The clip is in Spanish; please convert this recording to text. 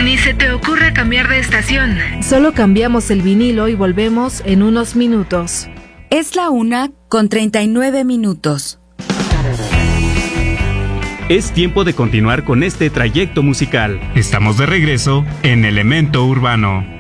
Ni se te ocurra cambiar de estación. Solo cambiamos el vinilo y volvemos en unos minutos. Es la 1:39. Es tiempo de continuar con este trayecto musical. Estamos de regreso en Elemento Urbano.